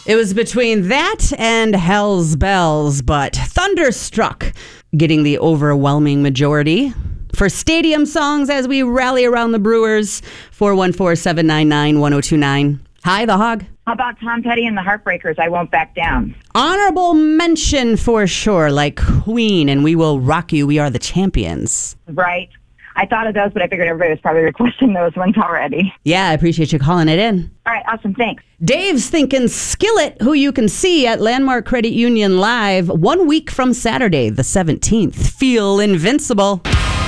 It was between that and Hell's Bells, but Thunderstruck getting the overwhelming majority. For stadium songs as we rally around the Brewers, 414-799-1029. Hi, The Hog. How about Tom Petty and the Heartbreakers, I Won't Back Down? Honorable mention for sure, like Queen and We Will Rock You, We Are the Champions. Right. I thought of those, but I figured everybody was probably requesting those ones already. Yeah, I appreciate you calling it in. All right, awesome, thanks. Dave's thinking Skillet, who you can see at Landmark Credit Union Live 1 week from Saturday, the 17th. Feel invincible.